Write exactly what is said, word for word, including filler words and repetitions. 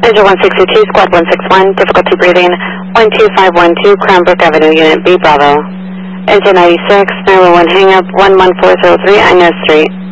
Engine one sixty-two, Squad one sixty-one, difficulty breathing, one two five one two, Cranbrook Avenue, Unit B, Bravo. Engine ninety-six, nine one one hang up, one one four zero three, Inez Street.